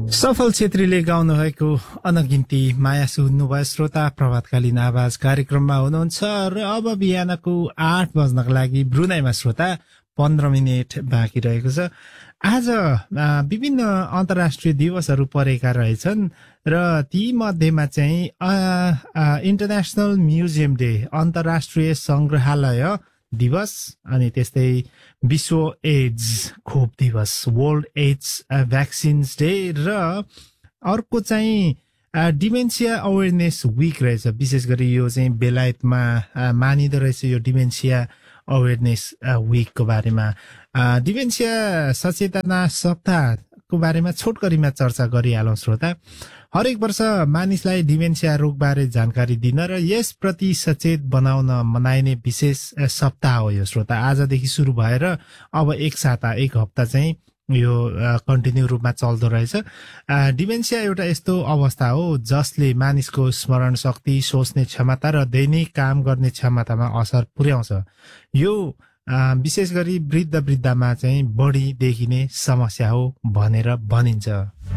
सफल छेत्रीले गाउनु भएको अनगिन्ती माया सुन्नुभयो श्रोता। प्रभातकालीन आवाज कार्यक्रममा हुनुहुन्छ र अब बिहानको 8 बज्नको लागि ब्रुनाईमा श्रोता 15 मिनेट बाँकी रहेको छ। आज विभिन्न अन्तर्राष्ट्रिय दिवसहरू परेका रहेछन् र ती मध्येमा चाहिँ इन्टरनेसनल म्युजियम डे अन्तर्राष्ट्रिय संग्रहालय दिवस, अनि त्यस्तै विश्व एड्स खोप दिवस वर्ल्ड एड्स भ्याक्सिन्स डे र अर्को चाहिँ डिमेन्सिया अवेरनेस विक रहेछ। विशेष गरी यो चाहिँ बेलायतमा मानिँदो रहेछ यो डिमेन्सिया अवेरनेस विकको बारेमा। डिमेन्सिया सचेतना सप्ताहको बारेमा छोटकरीमा चर्चा गरिहालौँ श्रोता। हरेक वर्ष मानिसलाई डिमेन्सिया रोगबारे जानकारी दिन र यसप्रति सचेत बनाउन मनाइने विशेष सप्ताह हो यो श्रोता। आजदेखि सुरु भएर अब एक हप्ता चाहिँ यो कन्टिन्यू रूपमा चल्दो रहेछ। डिमेन्सिया एउटा यस्तो अवस्था हो जसले मानिसको स्मरण शक्ति, सोच्ने क्षमता र दैनिक काम गर्ने क्षमतामा असर पुर्याउँछ। यो विशेष गरी वृद्धमा चाहिँ बढी देखिने समस्या हो भनेर भनिन्छ।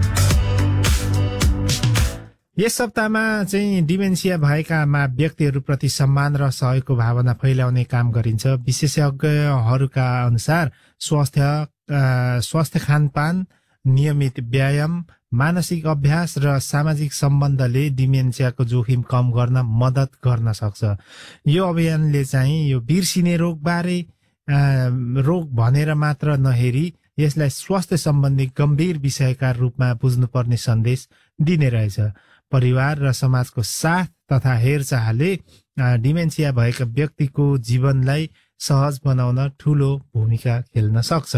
यस सप्ताहमा चाहिँ डिमेन्सिया भएकामा व्यक्तिहरूप्रति सम्मान र सहयोगको भावना फैलाउने काम गरिन्छ। विशेषज्ञहरूका अनुसार स्वस्थ खानपान, नियमित व्यायाम, मानसिक अभ्यास र सामाजिक सम्बन्धले डिमेन्सियाको जोखिम कम गर्न मद्दत गर्न सक्छ। यो अभियानले चाहिँ यो बिर्सिने रोग भनेर मात्र नहेरी यसलाई स्वास्थ्य सम्बन्धी गम्भीर विषयका रूपमा बुझ्नुपर्ने सन्देश दिने रहेछ। परिवार र समाजको साथ तथा हेरचाहले डिमेन्सिया भएका व्यक्तिको जीवनलाई सहज बनाउन ठूलो भूमिका खेल्न सक्छ।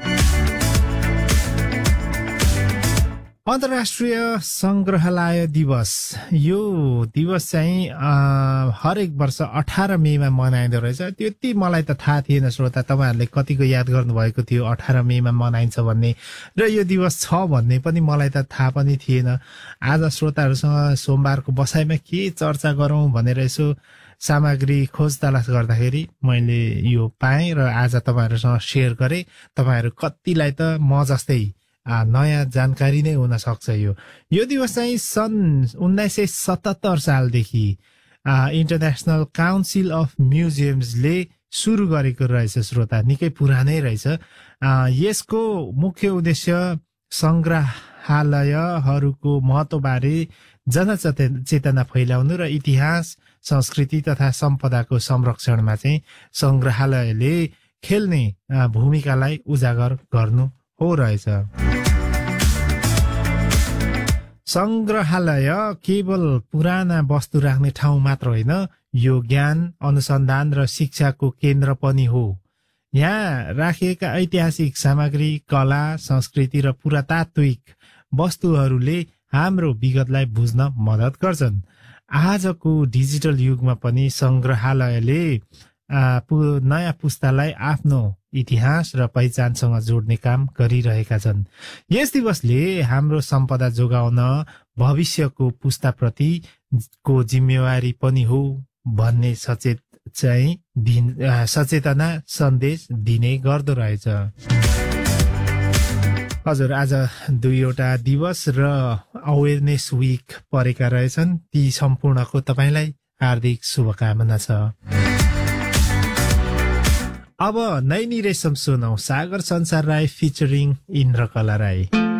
अन्तर्राष्ट्रिय संग्रहालय दिवस, यो दिवस चाहिँ हरेक वर्ष 18 मेमा मनाइँदो रहेछ। त्यति मलाई त थाहा थिएन श्रोता, तपाईँहरूले कतिको याद गर्नुभएको थियो 18 मेमा मनाइन्छ भन्ने, र यो दिवस छ भन्ने पनि मलाई त थाहा पनि थिएन। आज श्रोताहरूसँग सोमबारको बसाइमा के चर्चा गरौँ भनेर यसो सामग्री खोज तलास गर्दाखेरि मैले यो पाएँ र आज तपाईँहरूसँग सेयर गरेँ। तपाईँहरू कतिलाई त म जस्तै नयाँ जानकारी नै हुन सक्छ। यो दिवस चाहिँ सन् 1977 सालदेखि इन्टरनेसनल काउन्सिल अफ म्युजियम्सले सुरु गरेको रहेछ श्रोता। निकै पुरानै रहेछ। यसको मुख्य उद्देश्य संग्रहालयहरूको महत्त्वबारे जनचेतना फैलाउनु र इतिहास, संस्कृति तथा सम्पदाको संरक्षणमा चाहिँ संग्रहालयले खेल्ने भूमिकालाई उजागर गर्नु हो रहेछ। संग्रहालय केवल पुराना वस्तु राख्ने ठाउँ मात्र होइन, यो ज्ञान, अनुसन्धान र शिक्षाको केन्द्र पनि हो। यहाँ राखिएका ऐतिहासिक सामग्री, कला, संस्कृति र पुरातात्विक वस्तुहरूले हाम्रो विगतलाई बुझ्न मद्दत गर्छन्। आजको डिजिटल युगमा पनि संग्रहालयले नयाँ पुस्तालाई आफ्नो इतिहास र पहिचानसँग जोड्ने काम गरिरहेका छन्। यस दिवसले हाम्रो सम्पदा जोगाउन भविष्यको पुस्ताप्रति को जिम्मेवारी पनि हो भन्ने सचेतना सन्देश दिने गर्दो रहेछ। हजुर, आज 2वटा दिवस र अवेरनेस विक परेका रहेछन्। ती सम्पूर्णको तपाईँलाई हार्दिक शुभकामना छ। अब नैनी रेशम सुनौ, सागर संसार राई फिचरिङ इन्द्रकला राई।